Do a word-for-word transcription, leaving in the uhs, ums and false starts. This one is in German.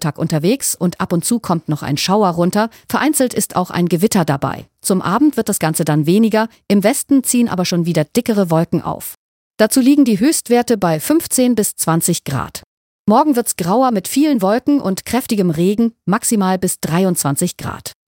Nachmittag unterwegs und ab und zu kommt noch ein Schauer runter. Vereinzelt ist auch ein Gewitter dabei. Zum Abend wird das Ganze dann weniger. Im Westen ziehen aber schon wieder dickere Wolken auf. Dazu liegen die Höchstwerte bei fünfzehn bis zwanzig Grad. Morgen wird's grauer mit vielen Wolken und kräftigem Regen, maximal bis dreiundzwanzig Grad.